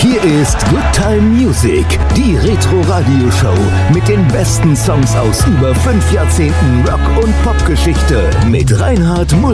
Hier ist Good Time Music, die Retro-Radio-Show mit den besten Songs aus über 5 Jahrzehnten Rock- und Popgeschichte mit Reinhard Mulder.